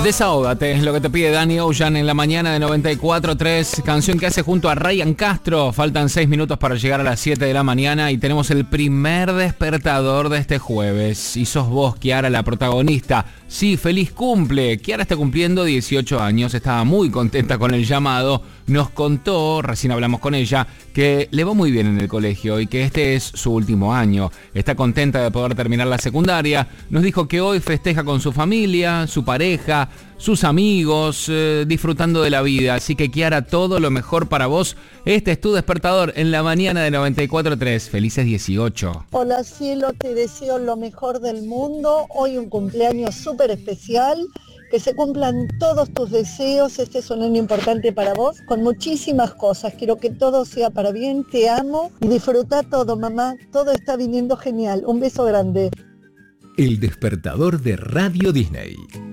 Desahógate, es lo que te pide Danny Ocean en la mañana de 94.3, canción que hace junto a Ryan Castro. Faltan 6 minutos para llegar a las 7 de la mañana y tenemos el primer despertador de este jueves. Y sos vos, Kiara, la protagonista. Sí, feliz cumple. Kiara está cumpliendo 18 años, estaba muy contenta con el llamado. Nos contó, recién hablamos con ella, que le va muy bien en el colegio y que este es su último año. Está contenta de poder terminar la secundaria. Nos dijo que hoy festeja con su familia, su pareja, sus amigos, disfrutando de la vida. Así que, Kiara, todo lo mejor para vos. Este es tu despertador en la mañana de 94.3. Felices 18. Hola, cielo, te deseo lo mejor del mundo. Hoy un cumpleaños súper especial. Que se cumplan todos tus deseos. Este es un año importante para vos, con muchísimas cosas. Quiero que todo sea para bien. Te amo y disfruta todo, mamá. Todo está viniendo genial. Un beso grande. El despertador de Radio Disney.